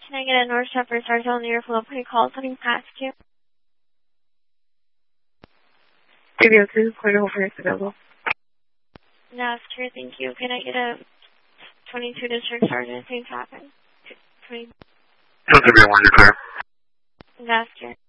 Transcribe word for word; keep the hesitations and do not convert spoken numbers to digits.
Can I get a North Shepherd Sergeant near flow point call something past you? J B O two, clear to hold for available. Master, thank you. Can I get a twenty-two District Sergeant, same traffic? twenty. J B O one, you're clear. Master.